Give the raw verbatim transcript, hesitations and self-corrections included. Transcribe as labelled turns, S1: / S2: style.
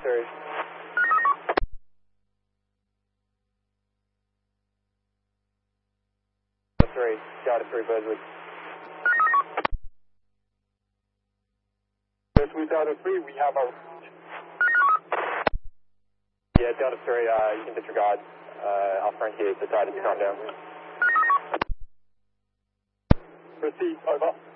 S1: three. Delta three, Delta three, Buzzwood.
S2: Yes, with Delta three, we have our...
S1: Yeah, Delta three, uh, you can disregard. Uh, our Frankie decided to calm down.
S2: Proceed, over.